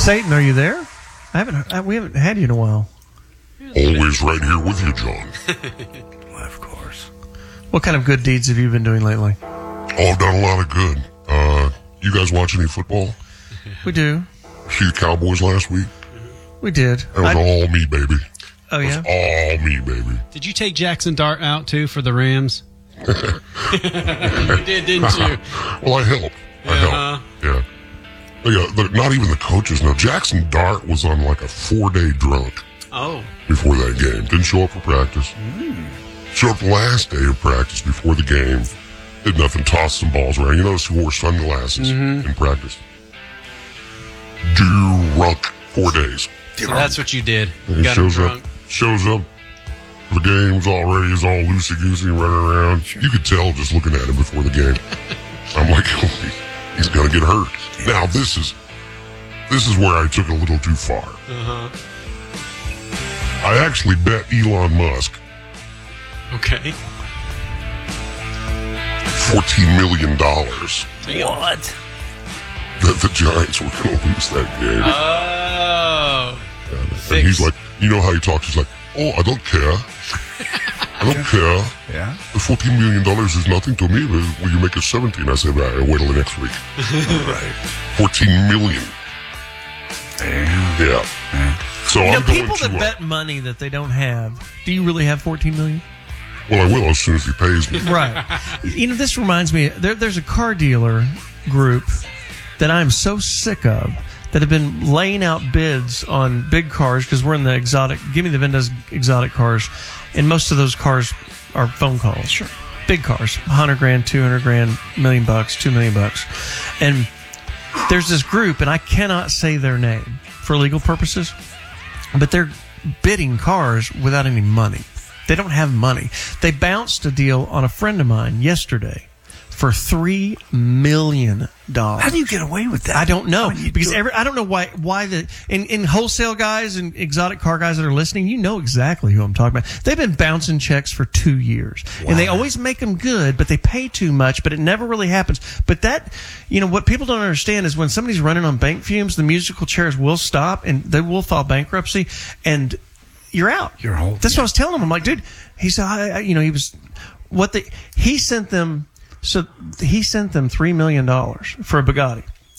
Satan, are you there? We haven't had you in a while. Always right here with you, John. Well, of course. What kind of good deeds have you been doing lately? Oh, I've done a lot of good. You guys watch any football? We do. See the Cowboys last week? We did. That was all me, baby. Oh, yeah? All me, baby. Did you take Jackson Dart out, too, for the Rams? You did, didn't you? Well, I helped. Yeah. Look, not even the coaches know. Jackson Dart was on like a 4-day drunk. Oh. Before that game. Didn't show up for practice. Showed up the last day of practice before the game. Did nothing, tossed some balls around. You notice he wore sunglasses in practice. Drunk 4 days. So that's what you did. And he shows up. The game's already is all loosey-goosey running around. Sure. You could tell just looking at him before the game. I'm like, oh, he's going to get hurt. Now, this is where I took it a little too far. I actually bet Elon Musk. Okay. $14 million. What? That the Giants were going to lose that game. Oh. And he's like, you know how he talks? He's like, oh, I don't care. I don't care. Yeah. The $14 million is nothing to me. Will you make it 17? I said, right, wait till the next week. Right. $14 million. Damn. Yeah. So I'm going people to, that bet money that they don't have, do you really have $14 million? Well, I will as soon as he pays me. Right. This reminds me, there's a car dealer group that I'm so sick of that have been laying out bids on big cars because we're in the exotic, give me the Vendas exotic cars, and most of those cars are phone calls. Sure. Big cars, $100,000, $200,000, $1 million, $2 million. And there's this group, and I cannot say their name for legal purposes, but they're bidding cars without any money. They don't have money. They bounced a deal on a friend of mine yesterday for $3 million. How do you get away with that? I don't know. Because I don't know why in wholesale guys and exotic car guys that are listening, you know exactly who I'm talking about. They've been bouncing checks for 2 years. Wow. And they always make them good, but they pay too much, but it never really happens. But that, what people don't understand is when somebody's running on bank fumes, the musical chairs will stop and they will file bankruptcy and you're out. That's what I was telling him. I'm like, dude, he said, he sent them $3 million for a Bugatti.